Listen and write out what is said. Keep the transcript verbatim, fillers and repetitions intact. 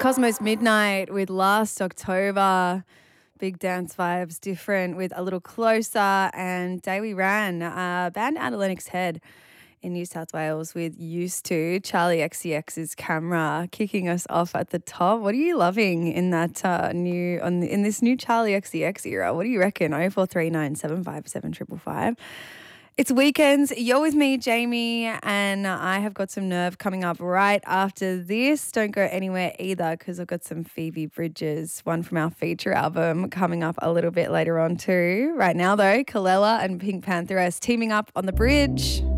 Cosmos Midnight with Last October. Big dance vibes, different with A Little Closer, and Day We Ran, uh, band out of Lennox Head in New South Wales with Used To. Charlie X C X's Camera kicking us off at the top. What are you loving in that uh, new on the, in this new Charlie X C X era? What do you reckon? oh four three nine, seven five seven, five five five. It's weekends. You're with me, Jamie, and I have got some nerve coming up right after this. Don't go anywhere either because I've got some Phoebe Bridgers, one from our feature album, coming up a little bit later on too. Right now, though, Kalela and Pink Pantheress teaming up on The Bridge.